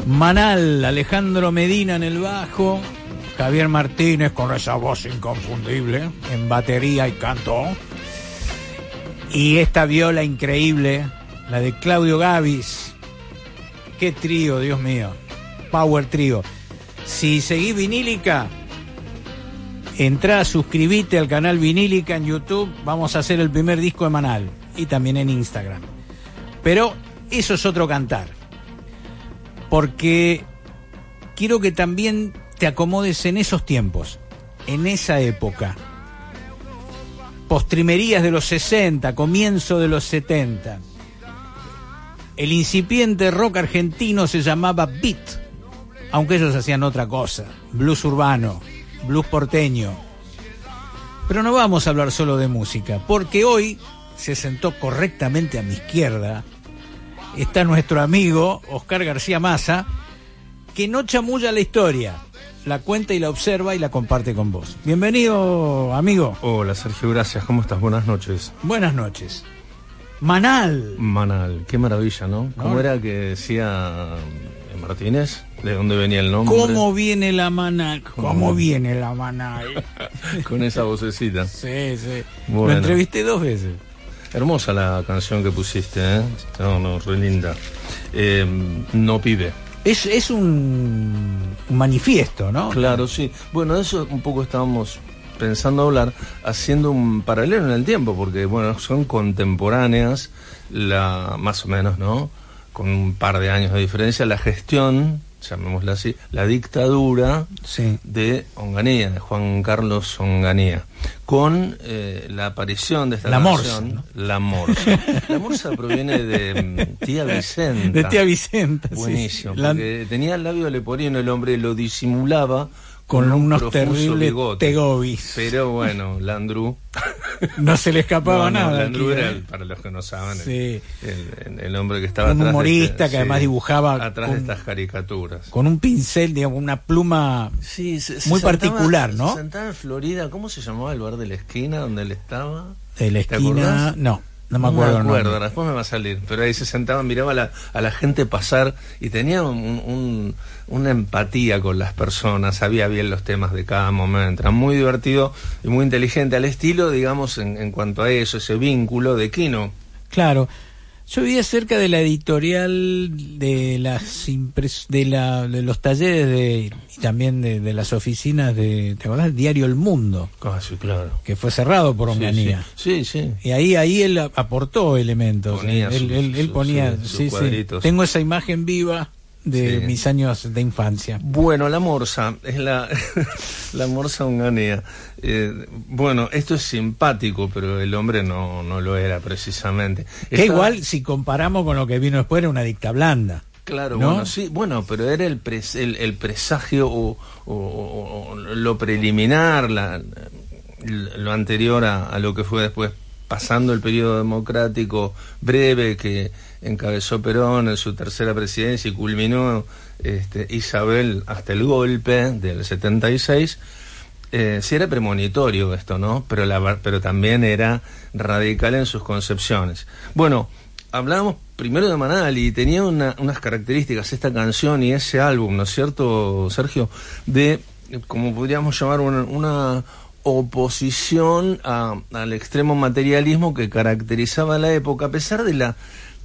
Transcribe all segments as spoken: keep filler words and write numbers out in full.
Manal, Alejandro Medina en el bajo, Javier Martínez con esa voz inconfundible en batería y canto, y esta viola increíble, la de Claudio Gavis. Qué trío, Dios mío, power trío. Si seguís Vinílica, entrá, suscribite al canal Vinílica en YouTube. Vamos a hacer el primer disco de Manal y también en Instagram, pero eso es otro cantar, porque quiero que también te acomodes en esos tiempos, en esa época. Postrimerías de los sesenta, comienzo de los setenta. El incipiente rock argentino se llamaba beat, aunque ellos hacían otra cosa, blues urbano, blues porteño. Pero no vamos a hablar solo de música, porque hoy se sentó correctamente a mi izquierda, está nuestro amigo Oscar García Massa, que no chamulla la historia, la cuenta y la observa y la comparte con vos. Bienvenido, amigo. Hola, Sergio, gracias. ¿Cómo estás? Buenas noches. Buenas noches. Manal. Manal, qué maravilla, ¿no? ¿Cómo ¿No? era que decía Martínez? ¿De dónde venía el nombre? ¿Cómo viene la Manal? ¿Cómo, ¿Cómo viene la Manal? Con esa vocecita. Sí, sí. Bueno. Lo entrevisté dos veces. Hermosa la canción que pusiste, ¿eh? No, no, re linda. Eh, no pibe. Es, es un, un manifiesto, ¿no? Claro, sí. Bueno, de eso un poco estábamos pensando hablar, haciendo un paralelo en el tiempo, porque, bueno, son contemporáneas, la más o menos, ¿no? Con un par de años de diferencia, la gestión, llamémosla así, la dictadura sí. de Onganía, de Juan Carlos Onganía, con eh, la aparición de esta la canción, morsa, ¿no? La Morsa. La Morsa proviene de um, Tía Vicenta. De Tía Vicenta, buenísimo, sí. porque la... tenía el labio leporino, el hombre lo disimulaba con, con un unos terribles bigote. tegobis. Pero bueno, Landru... no se le escapaba no, no, nada. Landru aquí, era, ¿eh? Para los que no saben, sí. el, el, el hombre que estaba un atrás humorista de este, que además sí, dibujaba atrás con, de estas caricaturas. Con un pincel, digamos, una pluma sí, se, se muy sentaba, particular, ¿no? Se sentaba en Florida, ¿cómo se llamaba el bar de la esquina donde él estaba? De la esquina, no. No me acuerdo, no me acuerdo, no. después me va a salir, pero ahí se sentaba, miraba a la, a la gente pasar y tenía un, un, una empatía con las personas, sabía bien los temas de cada momento, era muy divertido y muy inteligente, al estilo, digamos, en, en cuanto a eso, ese vínculo de Quino. Claro, yo vivía cerca de la editorial de las impres de, la, de los talleres de, y también de, de las oficinas de, ¿te acordás? Diario El Mundo. Ah, sí, claro. Que fue cerrado por Onganía. Sí, sí, sí. Y ahí ahí él aportó elementos. Ponía él, sus, él, él ponía, sus, sí, sus sí. Tengo esa imagen viva de sí. mis años de infancia. Bueno, la morsa, es la, la morsa Onganía. Eh, bueno, esto es simpático, pero el hombre no, no lo era precisamente. Que Esta... igual, si comparamos con lo que vino después, era una dicta blanda. Claro, ¿no? bueno, sí, bueno, pero era el, pres, el, el presagio o, o, o, o lo preliminar, la, lo anterior a, a lo que fue después, pasando el periodo democrático breve que encabezó Perón en su tercera presidencia y culminó este, Isabel hasta el golpe del setenta y seis. Eh, sí era premonitorio esto, ¿no? Pero, la, pero también era radical en sus concepciones. Bueno, hablábamos primero de Manal y tenía una, unas características esta canción y ese álbum, ¿no es cierto, Sergio? De, como podríamos llamar, una, una oposición a, al extremo materialismo que caracterizaba la época, a pesar de la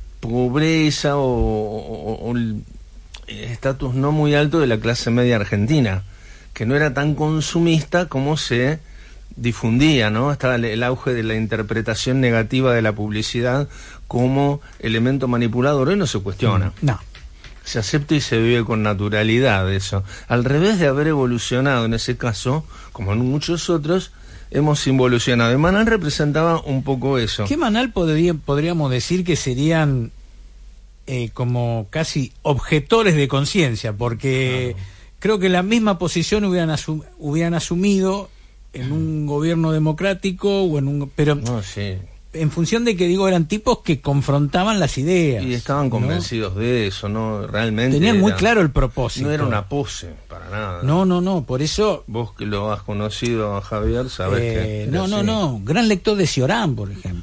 pobreza o, o, o el estatus no muy alto de la clase media argentina, que no era tan consumista como se difundía, ¿no? Estaba el, el auge de la interpretación negativa de la publicidad como elemento manipulador. Hoy no se cuestiona. No. Se acepta y se vive con naturalidad eso. Al revés de haber evolucionado en ese caso, como en muchos otros, hemos involucionado. Y Manal representaba un poco eso. ¿Qué Manal podría, podríamos decir que serían eh, como casi objetores de conciencia? Porque claro, creo que la misma posición hubieran, asum hubieran asumido en un gobierno democrático o en un... pero no, sí. En función de que, digo, eran tipos que confrontaban las ideas. Y estaban convencidos, ¿no?, de eso, ¿no? Realmente tenían era, muy claro el propósito. No era una pose, para nada. No, no, no, por eso... Vos que lo has conocido a Javier, sabés eh, que... No, no, así. no, gran lector de Cioran, por ejemplo.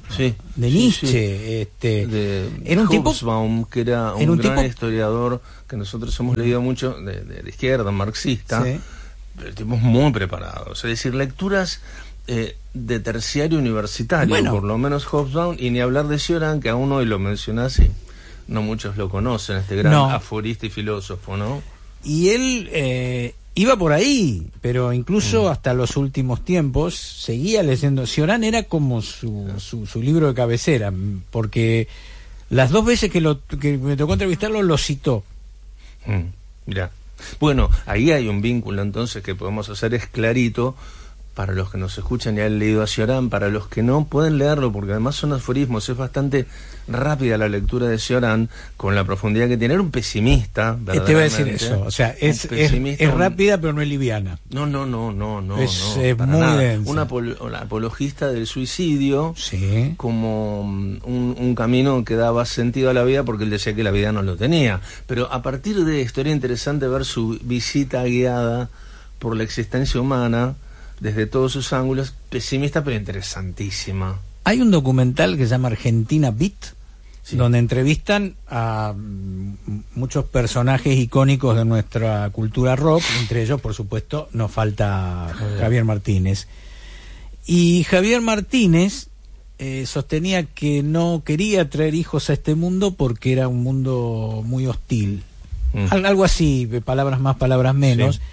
Sí, de sí, Nietzsche, sí. este de era un tipo Hobsbawm, que era un, era un gran tipo, historiador que nosotros hemos leído mucho de, de la izquierda, marxista, sí. pero tipos muy preparados, es decir, lecturas eh, de terciario universitario, Bueno. por lo menos Hobsbawm, y ni hablar de Cioran, que aún hoy lo mencionás y no muchos lo conocen, este gran No. aforista y filósofo, ¿no? Y él eh, iba por ahí, pero incluso Mm. hasta los últimos tiempos seguía leyendo. Cioran era como su, su, su libro de cabecera, porque las dos veces que, lo, que me tocó entrevistarlo lo citó. Mm, mirá. Bueno, ahí hay un vínculo entonces que podemos hacer, es clarito, para los que nos escuchan y han leído a Cioran, para los que no pueden leerlo, porque además son aforismos, es bastante rápida la lectura de Cioran, con la profundidad que tiene. Era un pesimista, Eh, te voy a decir verdaderamente. eso, o sea, es, es, pesimista, es un- rápida pero no es liviana. No, no, no, no, no, Es, no, es para muy nada. densa. Un apolo- un apologista del suicidio, Sí. como mm, un, un camino que daba sentido a la vida, porque él decía que la vida no lo tenía. Pero a partir de esto era interesante ver su visita guiada por la existencia humana desde todos sus ángulos, pesimista pero interesantísima. Hay un documental que se llama Argentina Beat, Sí. donde entrevistan a mm, muchos personajes icónicos de nuestra cultura rock, entre ellos, por supuesto, nos falta Javier Martínez. Y Javier Martínez eh, sostenía que no quería traer hijos a este mundo porque era un mundo muy hostil. Mm. Al- Algo así, palabras más, palabras menos. Sí.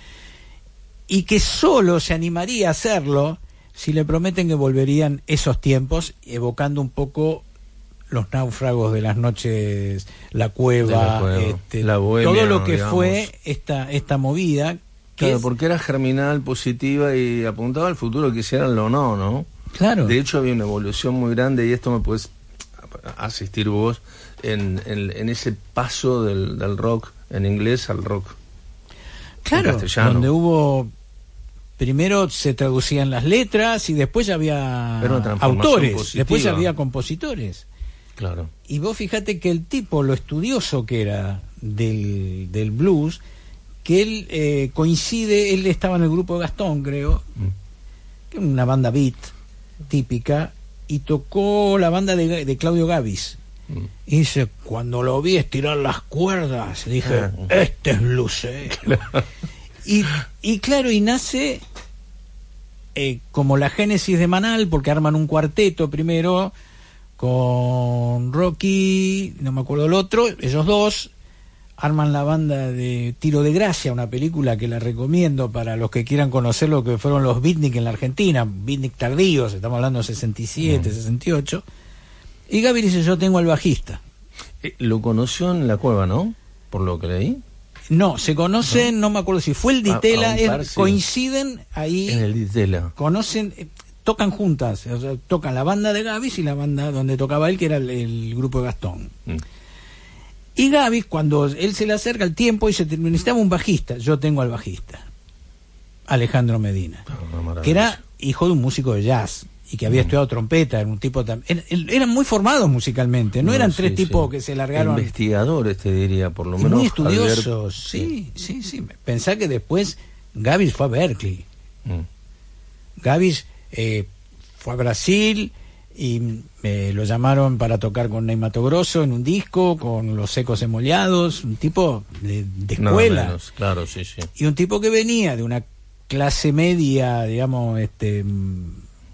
Y que solo se animaría a hacerlo si le prometen que volverían esos tiempos, evocando un poco los náufragos de las noches, la cueva, De la cueva, este, la bohemia, todo lo que digamos. fue esta esta movida. Que Claro, es- porque era germinal, positiva y apuntaba al futuro, quisieranlo o no, ¿no? claro. De hecho había una evolución muy grande, y esto me puedes asistir vos, en, en, en ese paso del, del rock en inglés al rock Claro, en castellano. donde hubo, primero se traducían las letras y después ya había Era una transformación autores, positiva. después ya había compositores. Claro. Y vos fíjate que el tipo, lo estudioso que era del, del blues, que él eh, coincide, él estaba en el grupo de Gastón, creo, Mm. que era una banda beat típica, y tocó la banda de, de Claudio Gavis. Mm. Y dice, cuando lo vi estirar las cuerdas, dije, Ah. este es blusero. Y, y claro, y nace eh, como la génesis de Manal, porque arman un cuarteto primero con Rocky, no me acuerdo el otro, ellos dos arman la banda de Tiro de Gracia, una película que la recomiendo para los que quieran conocer lo que fueron los beatnik en la Argentina, beatnik tardíos, estamos hablando de sesenta y siete, Mm. sesenta y ocho. Y Gaby dice, yo tengo al bajista. Eh, Lo conoció en la cueva, ¿no? Por lo que leí. No, se conocen, no, me acuerdo si fue el Ditela, A- a un es- par, sí. coinciden ahí, En el Ditela. conocen, eh, tocan juntas, o sea, tocan la banda de Gavis y la banda donde tocaba él, que era el, el grupo de Gastón. Mm. Y Gavis, cuando él se le acerca el tiempo, dice, "Te- necesitaba un bajista, yo tengo al bajista, Alejandro Medina, Ah, una maravilla. que era hijo de un músico de jazz y que había Mm. estudiado trompeta, era un tipo tam- er- er- eran muy formados musicalmente, no, No, eran sí, tres tipos sí. que se largaron. Investigadores, te diría, por lo Y menos. muy Javier- estudiosos, sí, sí, sí. Pensá que después Gavis fue a Berkeley. Mm. Gavis eh, fue a Brasil y eh, lo llamaron para tocar con Ney Mato Grosso en un disco, con Los Secos Emoliados, un tipo de, de Nada escuela. menos, claro, sí, sí. Y un tipo que venía de una clase media, digamos, este mm,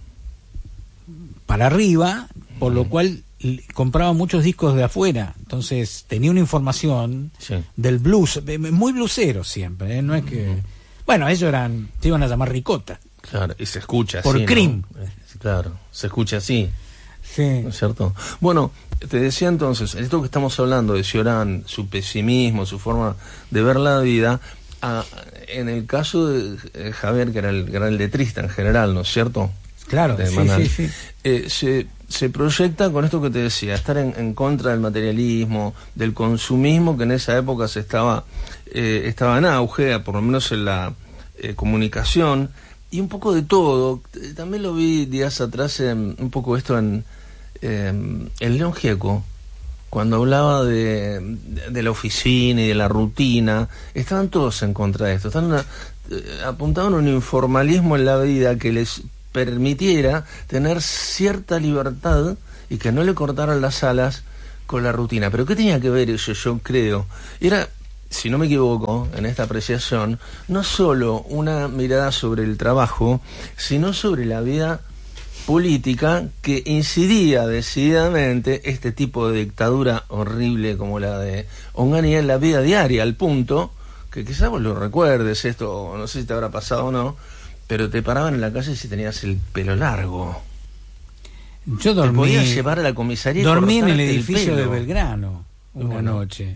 para arriba, por lo Mm. cual l- compraba muchos discos de afuera. Entonces tenía una información Sí. del blues, eh, muy blusero siempre, ¿eh? No es que... Bueno, ellos eran, se iban a llamar ricota. Claro, y se escucha Por así, ¿no? Cream. Eh, Claro, se escucha así, Sí. ¿no es cierto? Bueno, te decía entonces, esto que estamos hablando de Cioran, su pesimismo, su forma de ver la vida, a- en el caso de eh, Javier, que era el gran letrista en general, ¿no es cierto? Claro, De sí, Manal. sí, sí. Eh, se, se proyecta con esto que te decía, estar en, en contra del materialismo, del consumismo, que en esa época se estaba, eh, estaba en auge, por lo menos en la eh, comunicación, y un poco de todo. Eh, También lo vi días atrás, en, un poco esto en, eh, en León Gieco, cuando hablaba de, de, de la oficina y de la rutina. Estaban todos en contra de esto, estaban una- eh, apuntaban a un informalismo en la vida que les permitiera tener cierta libertad y que no le cortaran las alas con la rutina. Pero ¿qué tenía que ver eso? Yo creo, era, si no me equivoco, en esta apreciación, no solo una mirada sobre el trabajo, sino sobre la vida política que incidía decididamente este tipo de dictadura horrible como la de Onganía en la vida diaria, al punto que quizás vos lo recuerdes, esto no sé si te habrá pasado o no, pero te paraban en la calle si tenías el pelo largo. Yo dormí, te podías llevar a la comisaría. Dormí en el edificio el de Belgrano una bueno. noche,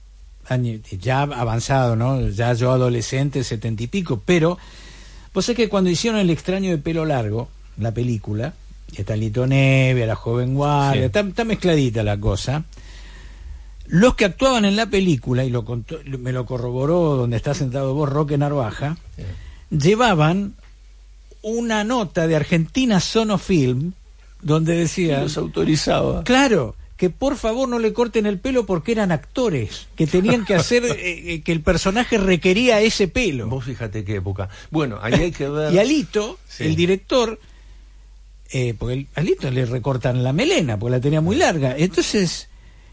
ya avanzado, ¿no? Ya yo adolescente, setenta y pico, pero vos sabés que cuando hicieron El extraño de pelo largo, la película, está Lito Nevia, la joven guardia, sí. está, está mezcladita la cosa. Los que actuaban en la película, y lo contó, me lo corroboró donde está sentado vos, Roque Narvaja, sí. llevaban una nota de Argentina Sonofilm donde decía... los autorizaba. Claro, que por favor no le corten el pelo porque eran actores, que tenían que hacer, eh, que el personaje requería ese pelo. Vos fíjate qué época. Bueno, ahí hay que ver... Y a Lito, sí. el director... Eh, porque el, a Lito le recortan la melena porque la tenía muy larga, entonces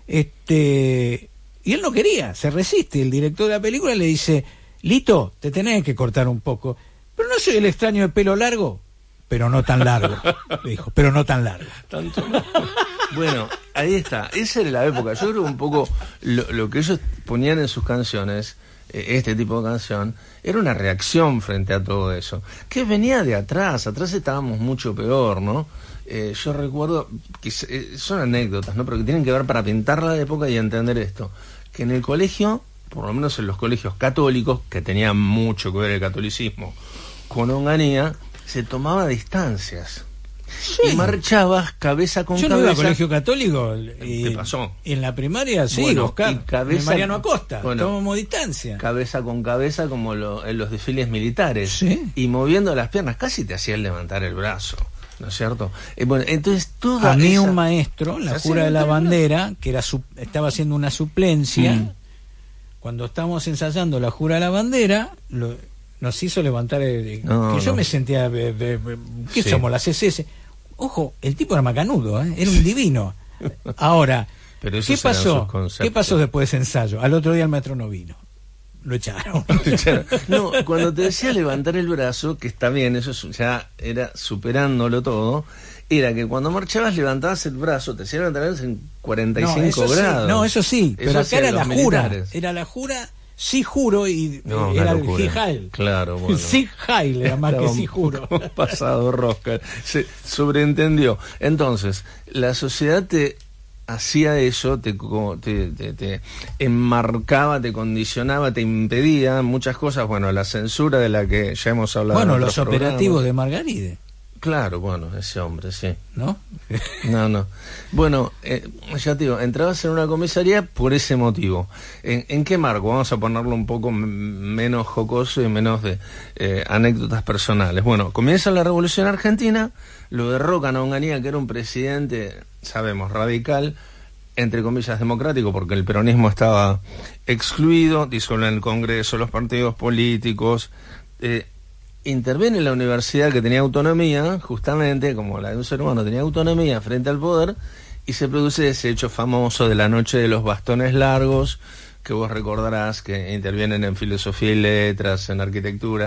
este y él no quería, se resiste, el director de la película le dice: Lito, te tenés que cortar un poco, pero no soy el extraño de pelo largo, pero no tan largo, le dijo, pero no tan largo. Tanto. Bueno, ahí está, esa era la época. Yo creo que un poco lo, lo que ellos ponían en sus canciones, este tipo de canción, era una reacción frente a todo eso, que venía de atrás, atrás estábamos mucho peor, ¿no? Eh, yo recuerdo, que son anécdotas, ¿no? Pero que tienen que ver para pintar la época y entender esto, que en el colegio, por lo menos en los colegios católicos, que tenían mucho que ver el catolicismo con Onganía, se tomaba distancias. Sí. Y marchabas cabeza con Yo cabeza. Yo no iba a colegio católico. ¿Qué pasó? En la primaria, sí, bueno, Oscar. Cabeza, Mariano Acosta. Bueno, tomamos distancia. Cabeza con cabeza, como lo, en los desfiles militares. Sí. Y moviendo las piernas, casi te hacían levantar el brazo, ¿no es cierto? Eh, bueno, entonces toda A mí esa... un maestro, la jura de la bandera, que era su... estaba haciendo una suplencia, mm. cuando estábamos ensayando la jura de la bandera, lo... nos hizo levantar el... No, que yo no. me sentía... De, de, de... ¿Qué sí. somos, las C S S? Ojo, el tipo era macanudo, ¿eh? Era un divino. Ahora, Pero ¿qué pasó? ¿Qué pasó después de ese ensayo? Al otro día el maestro no vino. Lo echaron. No, cuando te decía levantar el brazo, que está bien, eso ya era superándolo todo, era que cuando marchabas levantabas el brazo, te hacían levantar en cuarenta y cinco no, grados. Sí, no, eso sí, eso pero acá era la jura. Militares. Era la jura... Sí juro y no, era el locura. Gijal. Claro, bueno. Sí Jail era más que sí juro. Pasado rosca. Se sobreentendió. Entonces, la sociedad te hacía eso, te, te, te, te enmarcaba, te condicionaba, te impedía muchas cosas. Bueno, la censura de la que ya hemos hablado. Bueno, en los operativos programas. de Margaride. Claro, bueno, ese hombre, sí. ¿No? No, no. Bueno, eh, ya te digo, entrabas en una comisaría por ese motivo. ¿En, en qué marco? Vamos a ponerlo un poco m- menos jocoso y menos de eh, anécdotas personales. Bueno, comienza la Revolución Argentina, lo derrocan a Onganía, que era un presidente, sabemos, radical, entre comillas democrático, porque el peronismo estaba excluido, disuelven el Congreso, los partidos políticos... Eh, interviene la universidad, que tenía autonomía, justamente como la de un ser humano tenía autonomía frente al poder, y se produce ese hecho famoso de la noche de los bastones largos, que vos recordarás, que intervienen en filosofía y letras, en arquitectura,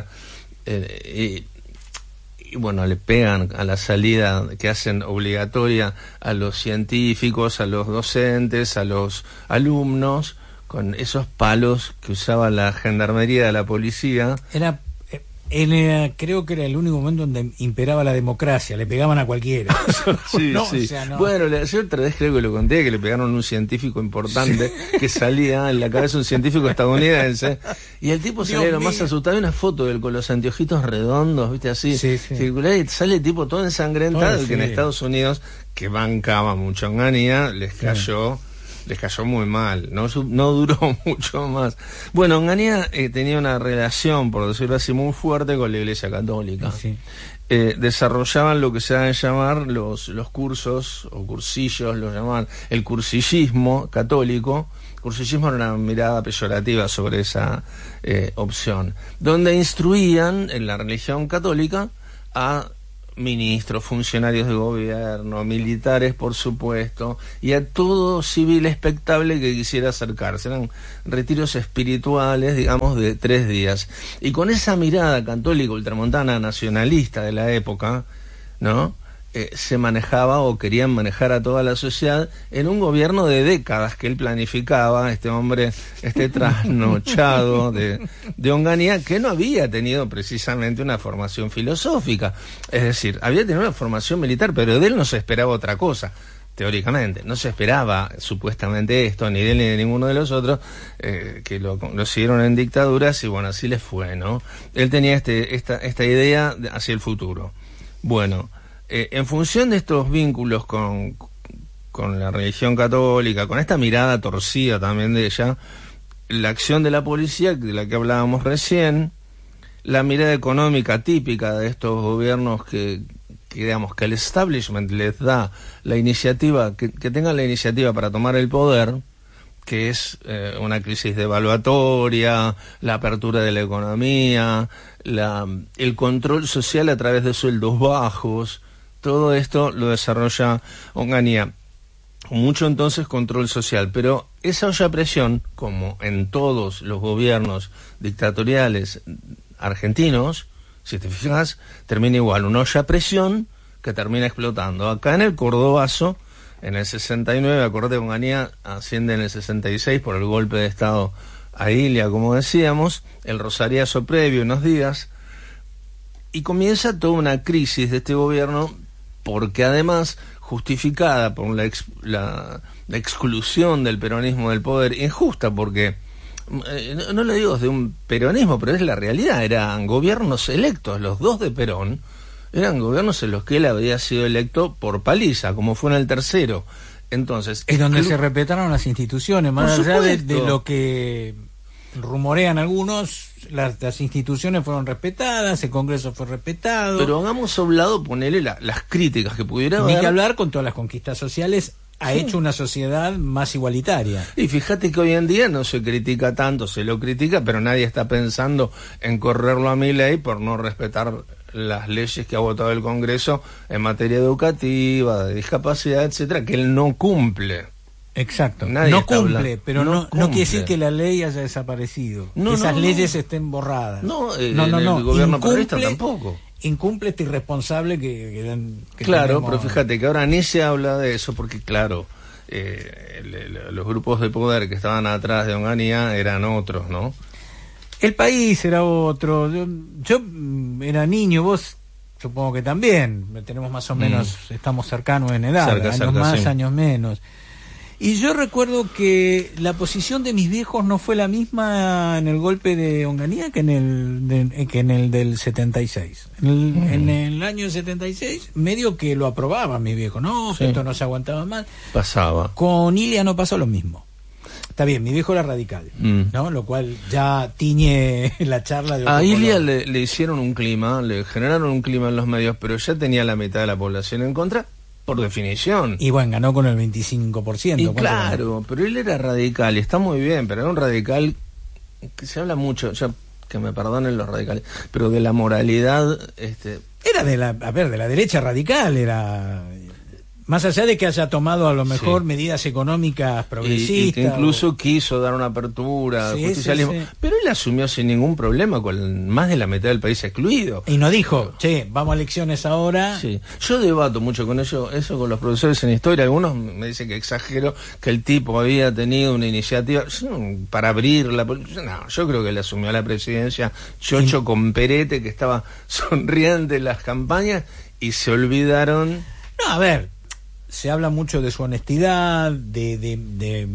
eh, y, y bueno, le pegan a la salida que hacen obligatoria a los científicos, a los docentes, a los alumnos, con esos palos que usaba la gendarmería de la policía. Era Era, creo que era el único momento donde imperaba la democracia, le pegaban a cualquiera. Sí, no, sí. O sea, no. Bueno, yo otra vez creo que lo conté, que le pegaron a un científico importante, sí. que salía en la cabeza un científico estadounidense, y el tipo salía lo más asustado. Hay una foto del con los anteojitos redondos, viste, así, sí, sí. circular, y sale el tipo todo ensangrentado, oh, sí. que en Estados Unidos, que bancaba mucho Onganía, les cayó... Sí. Les cayó muy mal, no, no duró mucho más. Bueno, Onganía eh, tenía una relación, por decirlo así, muy fuerte con la Iglesia Católica. Sí. Eh, desarrollaban lo que se van a llamar los, los cursos, o cursillos, lo llamaban el cursillismo católico. Cursillismo era una mirada peyorativa sobre esa eh, opción, donde instruían en la religión católica a ministros, funcionarios de gobierno, militares, por supuesto, y a todo civil expectable que quisiera acercarse. Eran retiros espirituales, digamos, de tres días. Y con esa mirada católica, ultramontana, nacionalista de la época, ¿no?, Eh, se manejaba o querían manejar a toda la sociedad en un gobierno de décadas que él planificaba, este hombre, este trasnochado de, de Onganía, que no había tenido precisamente una formación filosófica, es decir, había tenido una formación militar, pero de él no se esperaba otra cosa. Teóricamente, no se esperaba supuestamente esto, ni de él ni de ninguno de los otros, eh, que lo, lo siguieron en dictaduras, y bueno, así les fue, ¿no? Él tenía este, esta, esta idea de, hacia el futuro. Bueno, Eh, en función de estos vínculos con, con la religión católica, con esta mirada torcida también de ella, la acción de la policía, de la que hablábamos recién, la mirada económica típica de estos gobiernos que, que digamos, que el establishment les da la iniciativa, que, que tengan la iniciativa para tomar el poder, que es eh, una crisis devaluatoria, la apertura de la economía, la, el control social a través de sueldos bajos. Todo esto lo desarrolla Onganía. Mucho entonces control social, pero esa olla a presión, como en todos los gobiernos dictatoriales argentinos, si te fijas, termina igual, una olla a presión que termina explotando. Acá en el Cordobazo, en el sesenta y nueve, acordate que Onganía asciende en el sesenta y seis por el golpe de Estado a Ilia, como decíamos, el rosariazo previo, unos días, y comienza toda una crisis de este gobierno, porque además, justificada por la, ex, la, la exclusión del peronismo del poder, injusta, porque, eh, no, no lo digo desde un peronismo, pero es la realidad, eran gobiernos electos, los dos de Perón, eran gobiernos en los que él había sido electo por paliza, como fue en el tercero. Entonces, es donde se respetaron las instituciones, más allá de, de lo que rumorean algunos, las, las instituciones fueron respetadas, el Congreso fue respetado. Pero hagamos a un lado, ponerle la, las críticas que pudiera haber. Ni que hablar, con todas las conquistas sociales, ha sí. hecho una sociedad más igualitaria. Y fíjate que hoy en día no se critica tanto, se lo critica, pero nadie está pensando en correrlo a Milei por no respetar las leyes que ha votado el Congreso en materia educativa, de discapacidad, etcétera, que él no cumple. Exacto, Nadie no cumple, hablando. pero no, no, cumple. no quiere decir que la ley haya desaparecido, no, esas no, leyes no. estén borradas. No, eh, no, no, no. El gobierno peronista tampoco. Incumple este irresponsable que, que, que Claro, tenemos. Pero fíjate que ahora ni se habla de eso, porque claro, eh, el, el, los grupos de poder que estaban atrás de Onganía eran otros, ¿no? El país era otro. Yo, yo era niño, vos supongo que también, tenemos más o menos, mm. estamos cercanos en edad, cerca, años cerca, más, sí. años menos. Y yo recuerdo que la posición de mis viejos no fue la misma en el golpe de Onganía que en el de, que en el del setenta y seis. En el, mm. en el año setenta y seis, medio que lo aprobaban mis viejos, no, sí. que esto no se aguantaba más. Pasaba. Con Ilia no pasó lo mismo. Está bien, mi viejo era radical, mm. ¿no? Lo cual ya tiñe la charla de... A Ilia le, le hicieron un clima, le generaron un clima en los medios, pero ya tenía la mitad de la población en contra, por definición. Y bueno, ganó con el veinticinco por ciento. Y claro, pero él era radical, y está muy bien, pero era un radical que se habla mucho, ya que me perdonen los radicales, pero de la moralidad... este Era de la, a ver, de la derecha radical, era... Más allá de que haya tomado a lo mejor sí. medidas económicas progresistas. Y, y que incluso o... quiso dar una apertura al sí, justicialismo. Sí, sí. Pero él asumió sin ningún problema con más de la mitad del país excluido. Y no dijo, che, vamos a elecciones ahora. Sí. Yo debato mucho con ello, eso con los profesores en historia. Algunos me dicen que exagero, que el tipo había tenido una iniciativa para abrirla. No, yo creo que él asumió la presidencia chocho sí. con Perete, que estaba sonriente en las campañas, y se olvidaron... No, a ver... Se habla mucho de su honestidad, de, de, de,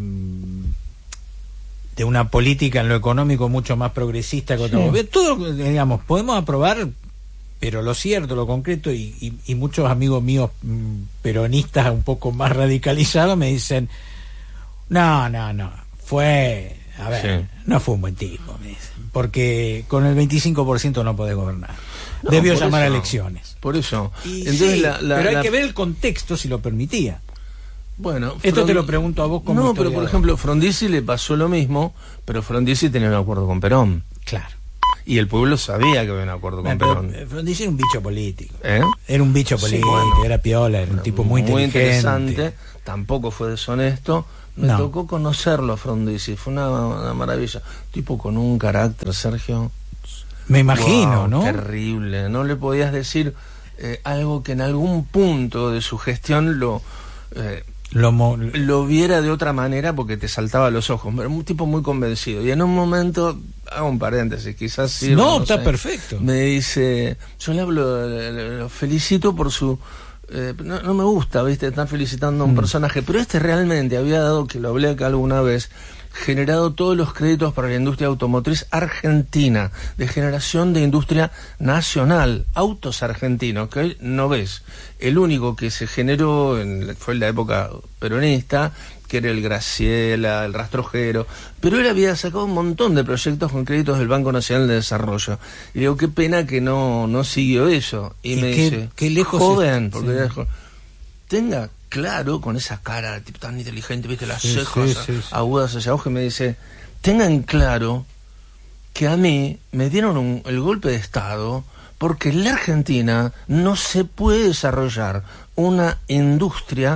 de una política en lo económico mucho más progresista que otro. Sí. Todo, digamos, podemos aprobar, pero lo cierto, lo concreto, y, y, y muchos amigos míos peronistas un poco más radicalizados me dicen, no, no, no, fue, a ver, sí. no fue un buen tipo, me dicen, porque con el veinticinco por ciento no podés gobernar. No, debió llamar eso, a elecciones. Por eso. Y Entonces, sí, la, la, pero hay la... que ver el contexto si lo permitía. Bueno, esto Frond... te lo pregunto a vos como No, historiador. pero por ejemplo, Frondizi le pasó lo mismo, pero Frondizi tenía un acuerdo con Perón. Claro. y el pueblo sabía que había un acuerdo con Pero, Perón. Frondizi era un bicho político. ¿Eh? Era un bicho Sí, político, bueno, era piola, era un tipo muy, muy inteligente. interesante, tampoco fue deshonesto. Me No. tocó conocerlo a Frondizi, fue una, una maravilla. Tipo con un carácter, Sergio. Me imagino, Wow, ¿no? Terrible, no le podías decir eh, algo que en algún punto de su gestión lo... Eh, Lo mo- lo viera de otra manera porque te saltaba a los ojos. Era un tipo muy convencido. Y en un momento, hago un paréntesis, quizás sí. No, no está sé, perfecto. me dice, yo le hablo, le- le- lo felicito por su... eh, no, no me gusta, viste, estar felicitando a un Mm. personaje, pero este realmente había dado, que lo hablé acá alguna vez, generado todos los créditos para la industria automotriz argentina, de generación de industria nacional, autos argentinos, que hoy no ves. El único que se generó en, fue en la época peronista, que era el Graciela, el Rastrojero, pero él había sacado un montón de proyectos con créditos del Banco Nacional de Desarrollo. Y digo, qué pena que no, no siguió eso. Y, Y me qué- dice, qué lejos joven, es- porque sí. era joven, tenga claro, con esa cara tipo, tan inteligente, viste, las Sí, cejas sí, sí, sí. agudas hacia abajo, y me dice, tengan claro que a mí me dieron un- el golpe de Estado porque en la Argentina no se puede desarrollar una industria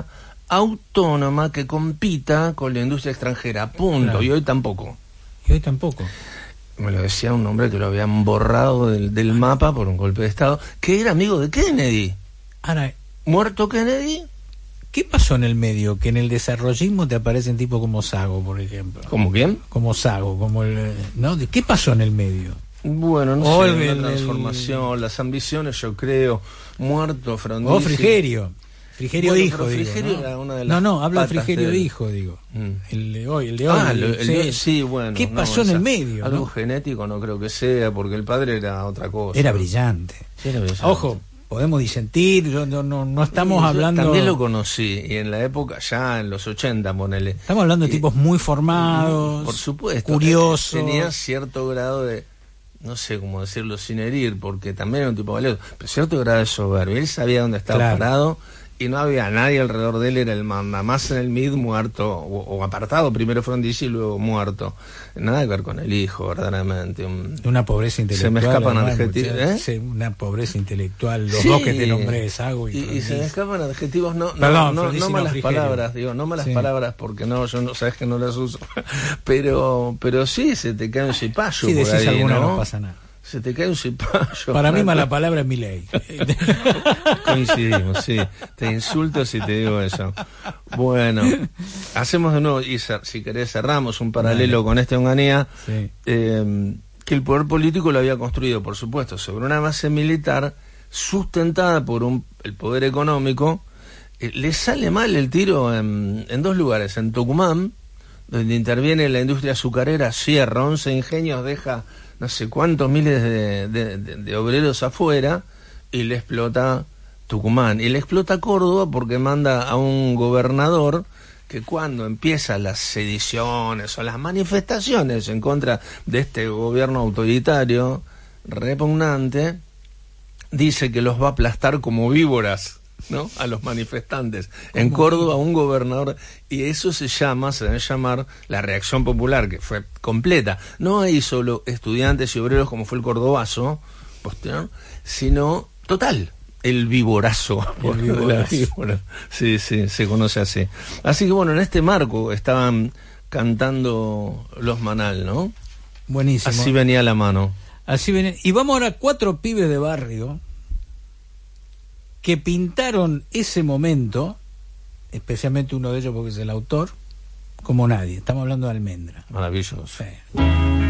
autónoma que compita con la industria extranjera, punto, Claro. y hoy tampoco. Y hoy tampoco. Me lo decía un hombre que lo habían borrado del, del mapa por un golpe de Estado, que era amigo de Kennedy. Ahora, Muerto Kennedy, ¿qué pasó en el medio? Que en el desarrollismo te aparecen tipos como Sago, por ejemplo. ¿como quién? Como Sago, como el... ¿no? ¿De ¿Qué pasó en el medio? Bueno, no O sé, el- una el- transformación, las ambiciones, yo creo, muerto Frondizi. O Frigerio. Frigerio Bueno, hijo, pero digo, Frigerio ¿no? era una de no, las no, hablo de patas Frigerio del- hijo, digo. Mm. El de hoy, el de hoy. Ah, lo- el sí. de- sí, bueno. ¿Qué no, pasó en esa- el medio? Algo ¿no? genético no creo que sea, porque el padre era otra cosa. Era brillante. Sí, era brillante. Ojo, podemos disentir, yo, no, no, no estamos Sí, yo hablando... También lo conocí, y en la época, ya en los ochenta, ponele. Estamos hablando de Y- tipos muy formados, Por supuesto. curiosos. Tenía cierto grado de, no sé cómo decirlo sin herir, porque también era un tipo valioso, pero cierto grado de soberbia. Él sabía dónde estaba Claro. parado y no había nadie alrededor de él, era el mandamás en el M I D muerto, o, o apartado, primero Frondizi y luego muerto. Nada que ver con el hijo, verdaderamente. Un, Una pobreza intelectual. Se me escapan además, adjetivos, muchachos. ¿eh? Sí, una pobreza intelectual. Los Sí. dos que te nombré, Sago y, y, y se me Frondizi. escapan adjetivos, no, no, Perdón, no, Frondizi no no, malas Frigerio. palabras, digo, no malas Sí. palabras, porque no, yo no, sabes que no las uso, pero, pero sí, se te cae un cipayo Si por decís ahí, alguna ¿no? no pasa nada. Se te cae un cipayo. Para mí Una- mala palabra es mi ley. Coincidimos, sí. Te insulto si te digo eso. Bueno, hacemos de nuevo, y cer- si querés cerramos un paralelo Dale. con esta Onganía, Sí. eh, que el poder político lo había construido, por supuesto, sobre una base militar sustentada por un, el poder económico. Eh, le sale mal el tiro en, en dos lugares, en Tucumán, donde interviene la industria azucarera, cierra once ingenios, deja no sé cuántos miles de, de- de- de obreros afuera, y le explota Tucumán. Y le explota Córdoba porque manda a un gobernador que cuando empiezan las sediciones o las manifestaciones en contra de este gobierno autoritario repugnante, dice que los va a aplastar como víboras, ¿no? A los manifestantes. En Córdoba, un gobernador, y eso se llama, se debe llamar la reacción popular, que fue completa. No hay solo estudiantes y obreros como fue el cordobazo posterior, sino total, el víborazo. El víborazo. La víbora. Sí, sí, se conoce así. Así que bueno, en este marco estaban cantando los Manal, ¿no? Buenísimo. Así venía la mano. Así viene. Y vamos ahora a cuatro pibes de barrio que pintaron ese momento, especialmente uno de ellos porque es el autor, como nadie. Estamos hablando de Almendra. Maravilloso. Sí.